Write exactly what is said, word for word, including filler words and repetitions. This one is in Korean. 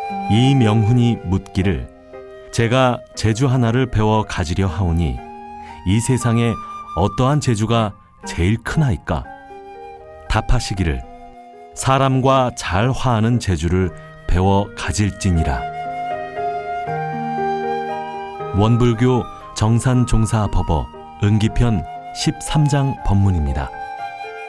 이명훈이 묻기를 제가 재주 하나를 배워 가지려 하오니 이 세상에 어떠한 재주가 제일 크나이까? 답하시기를 사람과 잘 화하는 재주를 배워 가질지니라. 원불교 정산종사법어 은기편 십삼 장 법문입니다.